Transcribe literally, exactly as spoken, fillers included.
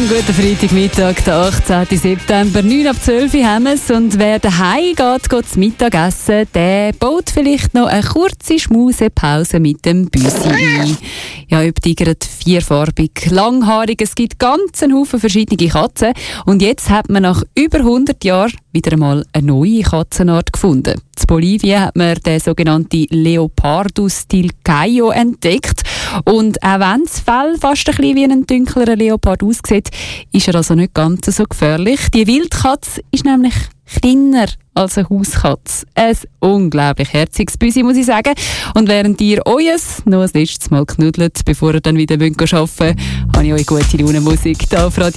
Einen guten Freitagmittag, der achtzehnten September, neun ab zwölf Uhr haben wir es. Und wer daheim geht, geht zum Mittagessen, der baut vielleicht noch eine kurze Schmusepause mit dem Büsi ein. Ja, ob tigert vierfarbig, langhaarig, es gibt ganz einen Haufen verschiedene Katzen. Und jetzt hat man nach über hundert Jahren wieder einmal eine neue Katzenart gefunden. In Bolivien hat man den sogenannten Leopardus tilcaio entdeckt. Und auch wenn das Fell fast ein bisschen wie ein dunklerer Leopard aussieht, ist er also nicht ganz so gefährlich. Die Wildkatze ist nämlich kleiner als eine Hauskatze. Ein unglaublich herziges Büsi, muss ich sagen. Und während ihr euers noch ein letztes Mal knuddelt, bevor ihr dann wieder arbeiten müsst, habe ich euch gute Laune Musik da auf Radio